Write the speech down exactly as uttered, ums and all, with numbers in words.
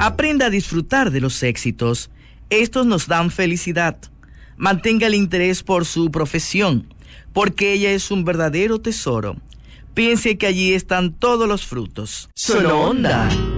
Aprenda a disfrutar de los éxitos. Estos nos dan felicidad. Mantenga el interés por su profesión, porque ella es un verdadero tesoro. Piense que allí están todos los frutos. Solo Onda.